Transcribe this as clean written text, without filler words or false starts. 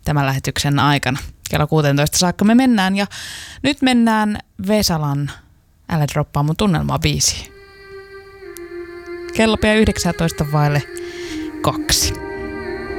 tämän lähetyksen aikana. Kello 16 saakka me mennään ja nyt mennään Vesalan Älä droppaa mun tunnelmaa -biisiin. Kello pian 19 vaille 2.